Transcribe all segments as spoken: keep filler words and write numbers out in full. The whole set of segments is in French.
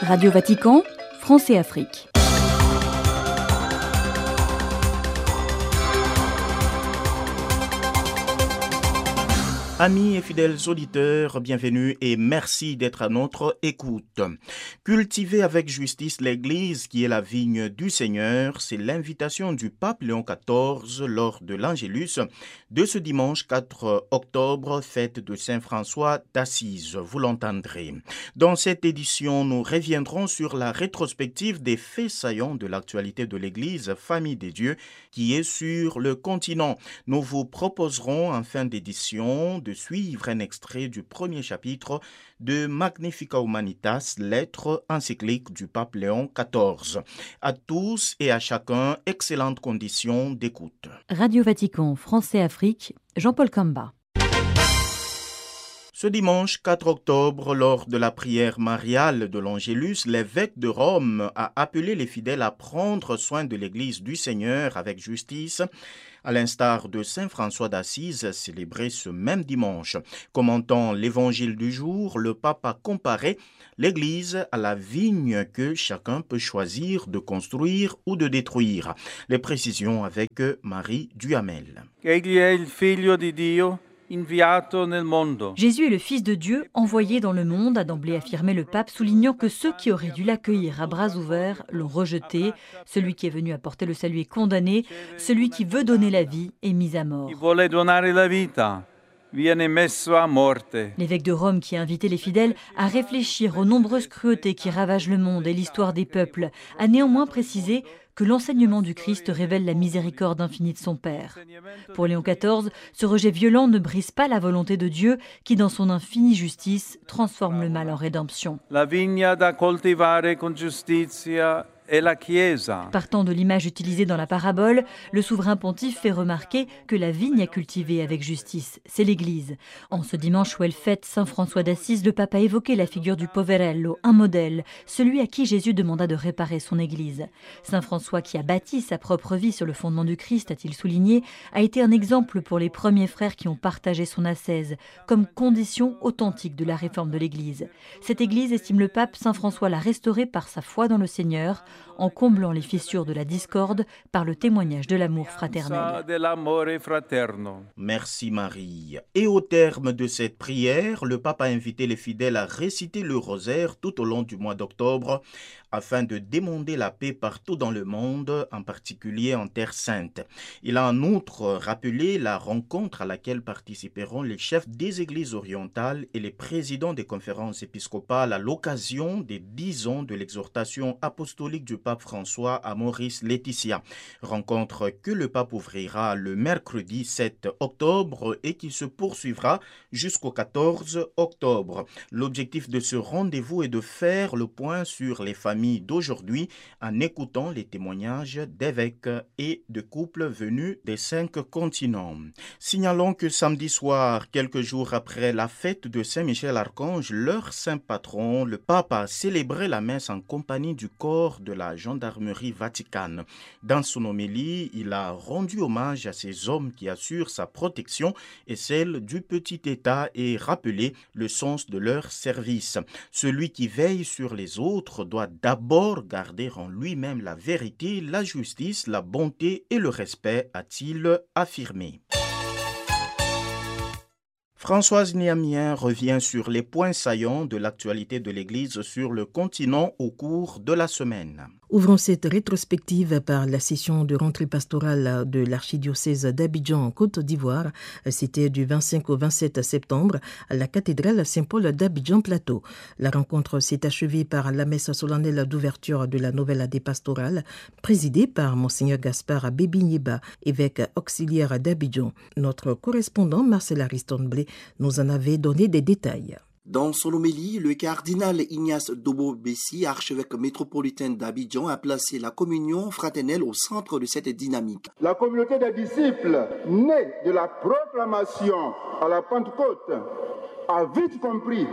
Radio Vatican, France et Afrique. Amis et fidèles auditeurs, bienvenue et merci d'être à notre écoute. Cultiver avec justice l'Église qui est la vigne du Seigneur, c'est l'invitation du pape Léon quatorze lors de l'Angélus de ce dimanche quatre octobre, fête de Saint François d'Assise, vous l'entendrez. Dans cette édition, nous reviendrons sur la rétrospective des faits saillants de l'actualité de l'Église, famille des dieux, qui est sur le continent. Nous vous proposerons en fin d'édition de suivre un extrait du premier chapitre de Magnificat Humanitas, lettre encyclique du pape Léon quatorze. À tous et à chacun, excellentes conditions d'écoute. Radio Vatican, France et Afrique, Jean-Paul Kamba. Ce dimanche quatre octobre, lors de la prière mariale de l'Angélus, l'évêque de Rome a appelé les fidèles à prendre soin de l'Église du Seigneur avec justice, à l'instar de Saint François d'Assise, célébré ce même dimanche. Commentant l'évangile du jour, le pape a comparé l'Église à la vigne que chacun peut choisir de construire ou de détruire. Les précisions avec Marie Duhamel. Egli è il figlio di Dio. Jésus est le Fils de Dieu envoyé dans le monde, a d'emblée affirmé le pape, soulignant que ceux qui auraient dû l'accueillir à bras ouverts l'ont rejeté. Celui qui est venu apporter le salut est condamné, celui qui veut donner la vie est mis à mort. L'évêque de Rome, qui a invité les fidèles à réfléchir aux nombreuses cruautés qui ravagent le monde et l'histoire des peuples, a néanmoins précisé que l'enseignement du Christ révèle la miséricorde infinie de son Père. Pour Léon quatorze, ce rejet violent ne brise pas la volonté de Dieu qui, dans son infinie justice, transforme le mal en rédemption. La vigna da coltivare con giustizia est la Chiesa. Partant de l'image utilisée dans la parabole, le souverain pontife fait remarquer que la vigne à cultiver avec justice, c'est l'Église. En ce dimanche où elle fête Saint François d'Assise, le pape a évoqué la figure du poverello, un modèle, celui à qui Jésus demanda de réparer son Église. Saint François, qui a bâti sa propre vie sur le fondement du Christ, a-t-il souligné, a été un exemple pour les premiers frères qui ont partagé son ascèse, comme condition authentique de la réforme de l'Église. Cette Église, estime le pape, Saint François l'a restaurée par sa foi dans le Seigneur, en comblant les fissures de la discorde par le témoignage de l'amour fraternel. Merci Marie. Et au terme de cette prière, le pape a invité les fidèles à réciter le rosaire tout au long du mois d'octobre afin de demander la paix partout dans le monde, en particulier en Terre Sainte. Il a en outre rappelé la rencontre à laquelle participeront les chefs des églises orientales et les présidents des conférences épiscopales à l'occasion des dix ans de l'exhortation apostolique du pape François à Maurice Laetitia. Rencontre que le pape ouvrira le mercredi sept octobre et qui se poursuivra jusqu'au quatorze octobre. L'objectif de ce rendez-vous est de faire le point sur les familles d'aujourd'hui en écoutant les témoignages d'évêques et de couples venus des cinq continents. Signalons que samedi soir, quelques jours après la fête de Saint-Michel-Archange, leur saint patron, le pape a célébré la messe en compagnie du corps de la gendarmerie vaticane. Dans son homélie, il a rendu hommage à ces hommes qui assurent sa protection et celle du petit État et rappelé le sens de leur service. Celui qui veille sur les autres doit d'abord garder en lui-même la vérité, la justice, la bonté et le respect, a-t-il affirmé. Françoise Niamien revient sur les points saillants de l'actualité de l'Église sur le continent au cours de la semaine. Ouvrons cette rétrospective par la session de rentrée pastorale de l'archidiocèse d'Abidjan en Côte d'Ivoire. C'était du vingt-cinq au vingt-sept septembre à la cathédrale Saint-Paul d'Abidjan-Plateau. La rencontre s'est achevée par la messe solennelle d'ouverture de la nouvelle année pastorale, présidée par Monseigneur Gaspard Bébigneba, évêque auxiliaire d'Abidjan. Notre correspondant Marcel Ariston-Blé nous en avait donné des détails. Dans son homélie, le cardinal Ignace Dobo-Bessi, archevêque métropolitain d'Abidjan, a placé la communion fraternelle au centre de cette dynamique. La communauté des disciples, née de la proclamation à la Pentecôte, a vite compris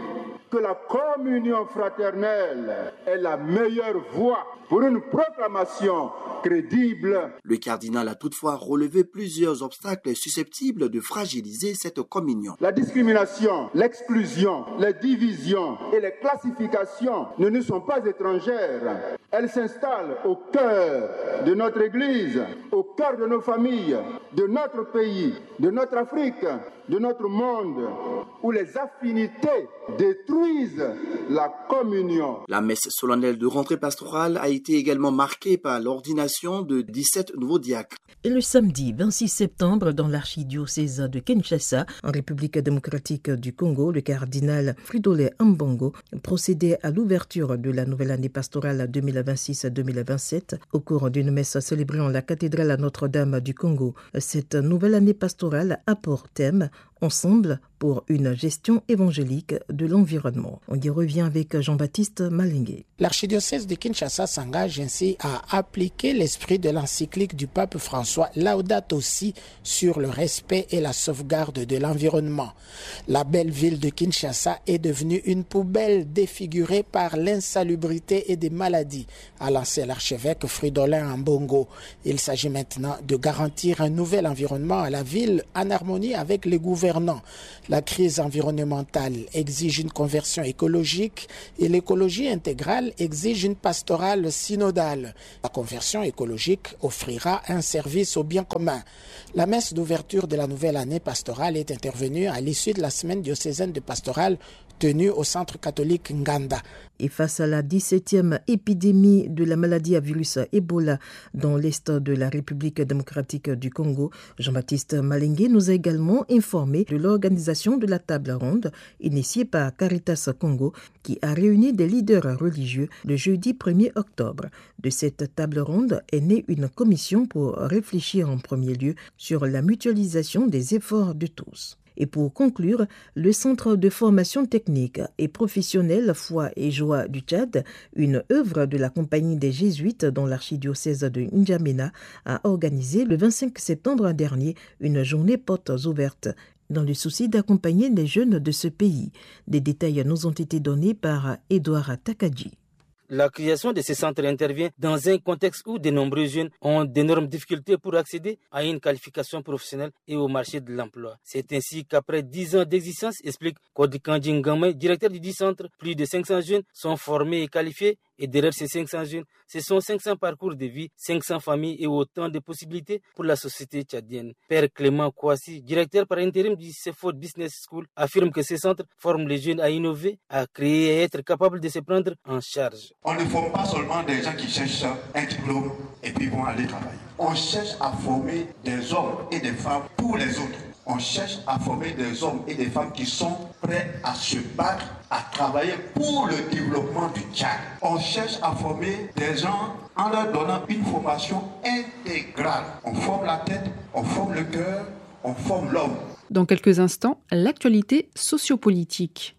que la communion fraternelle est la meilleure voie pour une proclamation crédible. Le cardinal a toutefois relevé plusieurs obstacles susceptibles de fragiliser cette communion. La discrimination, l'exclusion, les divisions et les classifications ne nous sont pas étrangères. Elles s'installent au cœur de notre Église, au cœur de nos familles, de notre pays, de notre Afrique, de notre monde, où les affinités détruisent la communion. La messe solennelle de rentrée pastorale a été également marquée par l'ordination de dix-sept nouveaux diacres. Et le samedi vingt-six septembre, dans l'archidiocèse de Kinshasa, en République démocratique du Congo, le cardinal Fridolin Ambongo procédait à l'ouverture de la nouvelle année pastorale deux mille vingt-six deux mille vingt-sept au cours d'une messe célébrée en la cathédrale Notre-Dame du Congo. Cette nouvelle année pastorale a pour thème Ensemble pour une gestion évangélique de l'environnement. On y revient avec Jean-Baptiste Malingué. L'archidiocèse de Kinshasa s'engage ainsi à appliquer l'esprit de l'encyclique du pape François Laudato Si sur le respect et la sauvegarde de l'environnement. La belle ville de Kinshasa est devenue une poubelle défigurée par l'insalubrité et des maladies, a lancé l'archevêque Fridolin Ambongo. Il s'agit maintenant de garantir un nouvel environnement à la ville en harmonie avec les gouvernants. La crise environnementale exige une conversion écologique et l'écologie intégrale exige une pastorale synodale. La conversion écologique offrira un service au bien commun. La messe d'ouverture de la nouvelle année pastorale est intervenue à l'issue de la semaine diocésaine de pastorale tenue au centre catholique Nganda. Et face à la dix-septième épidémie de la maladie à virus Ebola dans l'est de la République démocratique du Congo, Jean-Baptiste Malingué nous a également informé de l'organisation de la table ronde initiée par Caritas Congo qui a réuni des leaders religieux le jeudi premier octobre. De cette table ronde est née une commission pour réfléchir en premier lieu sur la mutualisation des efforts de tous. Et pour conclure, le Centre de formation technique et professionnelle Foi et Joie du Tchad, une œuvre de la Compagnie des Jésuites dans l'archidiocèse de N'Djamena, a organisé le vingt-cinq septembre dernier une journée portes ouvertes dans le souci d'accompagner les jeunes de ce pays. Des détails nous ont été donnés par Edouard Takadji. La création de ces centres intervient dans un contexte où de nombreux jeunes ont d'énormes difficultés pour accéder à une qualification professionnelle et au marché de l'emploi. C'est ainsi qu'après dix ans d'existence, explique Kodikandji Ngamé, directeur du dit centre, plus de cinq cents jeunes sont formés et qualifiés. Et derrière ces cinq cents jeunes, ce sont cinq cents parcours de vie, cinq cents familles et autant de possibilités pour la société tchadienne. Père Clément Kouassi, directeur par intérim du Cefod Business School, affirme que ces centres forment les jeunes à innover, à créer et à être capables de se prendre en charge. On ne forme pas seulement des gens qui cherchent un diplôme et puis vont aller travailler. On cherche à former des hommes et des femmes pour les autres. On cherche à former des hommes et des femmes qui sont prêts à se battre, à travailler pour le développement du Tchad. On cherche à former des gens en leur donnant une formation intégrale. On forme la tête, on forme le cœur, on forme l'homme. Dans quelques instants, l'actualité sociopolitique.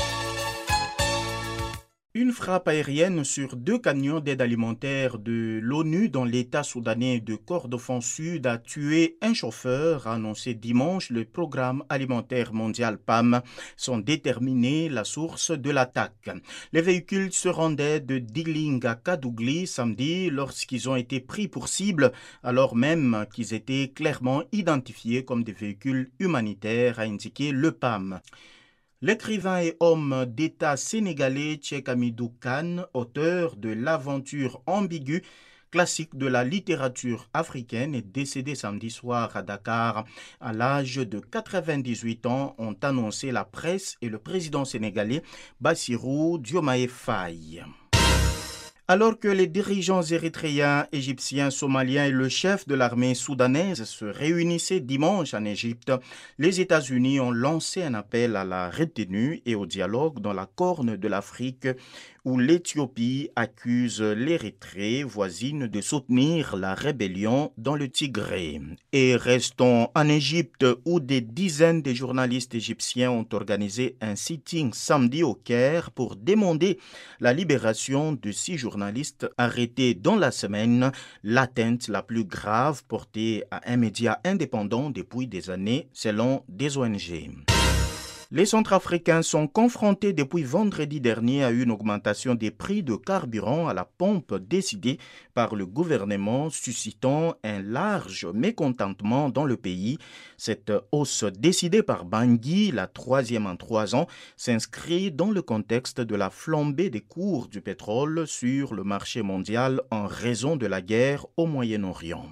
Une frappe aérienne sur deux camions d'aide alimentaire de l'ONU dans l'État soudanais de Kordofan Sud a tué un chauffeur, a annoncé dimanche le Programme alimentaire mondial P A M, sans déterminer la source de l'attaque. Les véhicules se rendaient de Diling à Kadougli samedi lorsqu'ils ont été pris pour cible, alors même qu'ils étaient clairement identifiés comme des véhicules humanitaires, a indiqué le P A M. L'écrivain et homme d'État sénégalais Cheikh Hamidou Kane, auteur de L'aventure ambiguë, classique de la littérature africaine, est décédé samedi soir à Dakar. À l'âge de quatre-vingt-dix-huit ans, ont annoncé la presse et le président sénégalais Bassirou Diomaye Faye. Alors que les dirigeants érythréens, égyptiens, somaliens et le chef de l'armée soudanaise se réunissaient dimanche en Égypte, les États-Unis ont lancé un appel à la retenue et au dialogue dans la Corne de l'Afrique, où l'Éthiopie accuse l'Érythrée voisine de soutenir la rébellion dans le Tigré. Et restons en Égypte, où des dizaines de journalistes égyptiens ont organisé un sitting samedi au Caire pour demander la libération de six journalistes arrêtés dans la semaine, l'atteinte la plus grave portée à un média indépendant depuis des années, selon des O N G. Les Centrafricains sont confrontés depuis vendredi dernier à une augmentation des prix de carburant à la pompe décidée par le gouvernement, suscitant un large mécontentement dans le pays. Cette hausse décidée par Bangui, la troisième en trois ans, s'inscrit dans le contexte de la flambée des cours du pétrole sur le marché mondial en raison de la guerre au Moyen-Orient.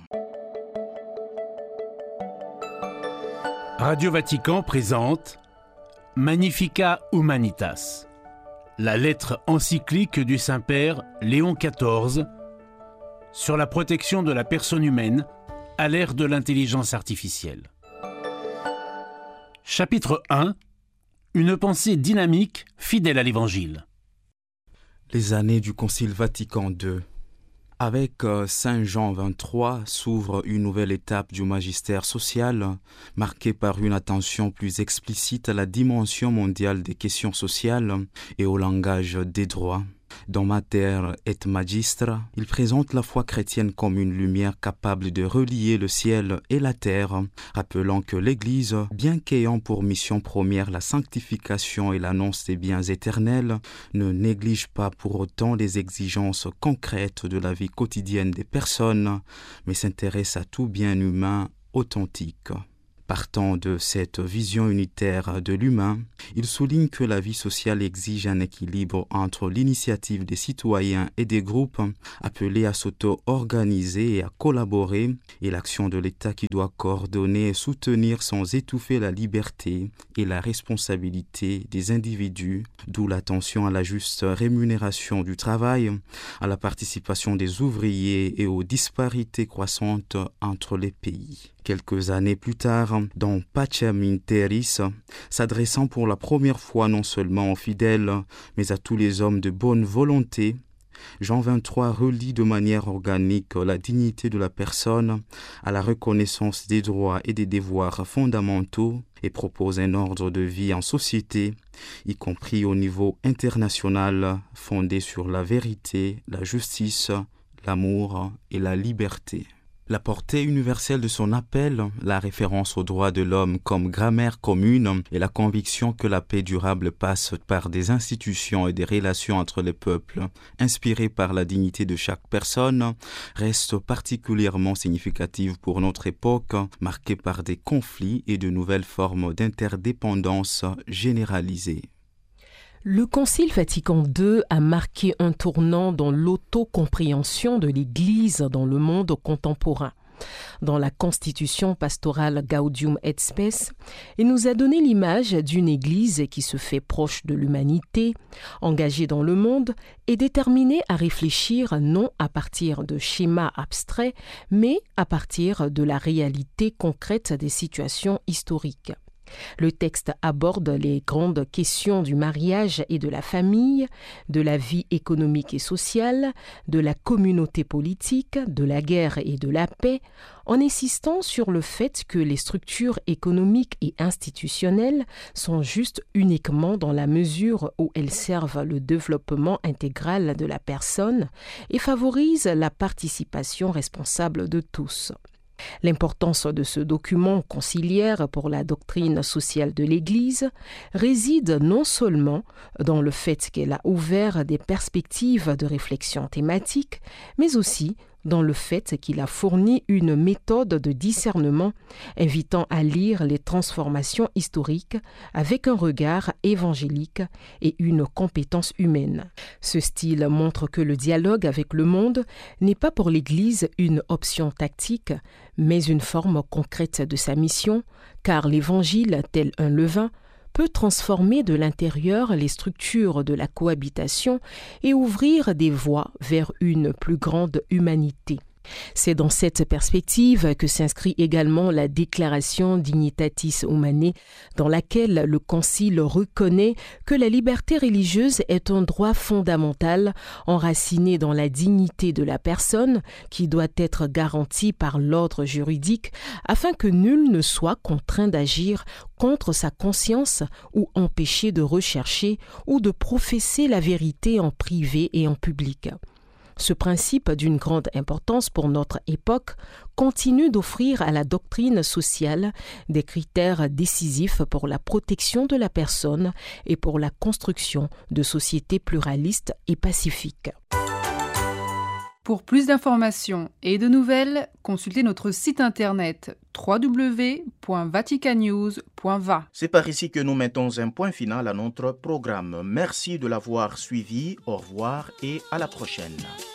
Radio Vatican présente Magnificat Humanitas, la lettre encyclique du Saint-Père Léon quatorze sur la protection de la personne humaine à l'ère de l'intelligence artificielle. Chapitre un. Une pensée dynamique, fidèle à l'Évangile. Les années du Concile Vatican deux. Avec Saint Jean vingt-trois s'ouvre une nouvelle étape du magistère social, marquée par une attention plus explicite à la dimension mondiale des questions sociales et au langage des droits. Dans Mater et Magistra, il présente la foi chrétienne comme une lumière capable de relier le ciel et la terre, rappelant que l'Église, bien qu'ayant pour mission première la sanctification et l'annonce des biens éternels, ne néglige pas pour autant les exigences concrètes de la vie quotidienne des personnes, mais s'intéresse à tout bien humain authentique. Partant de cette vision unitaire de l'humain, il souligne que la vie sociale exige un équilibre entre l'initiative des citoyens et des groupes appelés à s'auto-organiser et à collaborer, et l'action de l'État qui doit coordonner et soutenir sans étouffer la liberté et la responsabilité des individus, d'où l'attention à la juste rémunération du travail, à la participation des ouvriers et aux disparités croissantes entre les pays. Quelques années plus tard, dans Pacem in Terris, s'adressant pour la première fois non seulement aux fidèles, mais à tous les hommes de bonne volonté, Jean vingt-trois relie de manière organique la dignité de la personne à la reconnaissance des droits et des devoirs fondamentaux et propose un ordre de vie en société, y compris au niveau international, fondé sur la vérité, la justice, l'amour et la liberté. La portée universelle de son appel, la référence aux droits de l'homme comme grammaire commune et la conviction que la paix durable passe par des institutions et des relations entre les peuples, inspirées par la dignité de chaque personne, restent particulièrement significatives pour notre époque, marquée par des conflits et de nouvelles formes d'interdépendance généralisées. Le Concile Vatican deux a marqué un tournant dans l'autocompréhension de l'Église dans le monde contemporain. Dans la Constitution pastorale Gaudium et Spes, il nous a donné l'image d'une Église qui se fait proche de l'humanité, engagée dans le monde et déterminée à réfléchir non à partir de schémas abstraits, mais à partir de la réalité concrète des situations historiques. Le texte aborde les grandes questions du mariage et de la famille, de la vie économique et sociale, de la communauté politique, de la guerre et de la paix, en insistant sur le fait que les structures économiques et institutionnelles sont justes uniquement dans la mesure où elles servent le développement intégral de la personne et favorisent la participation responsable de tous. L'importance de ce document conciliaire pour la doctrine sociale de l'Église réside non seulement dans le fait qu'elle a ouvert des perspectives de réflexion thématique, mais aussi dans le fait qu'il a fourni une méthode de discernement invitant à lire les transformations historiques avec un regard évangélique et une compétence humaine. Ce style montre que le dialogue avec le monde n'est pas pour l'Église une option tactique, mais une forme concrète de sa mission, car l'Évangile, tel un levain, peut transformer de l'intérieur les structures de la cohabitation et ouvrir des voies vers une plus grande humanité. C'est dans cette perspective que s'inscrit également la déclaration Dignitatis Humanae, dans laquelle le Concile reconnaît que la liberté religieuse est un droit fondamental enraciné dans la dignité de la personne qui doit être garantie par l'ordre juridique afin que nul ne soit contraint d'agir contre sa conscience ou empêché de rechercher ou de professer la vérité en privé et en public. Ce principe d'une grande importance pour notre époque continue d'offrir à la doctrine sociale des critères décisifs pour la protection de la personne et pour la construction de sociétés pluralistes et pacifiques. Pour plus d'informations et de nouvelles, consultez notre site internet w w w point vatican news point v a. C'est par ici que nous mettons un point final à notre programme. Merci de l'avoir suivi. Au revoir et à la prochaine.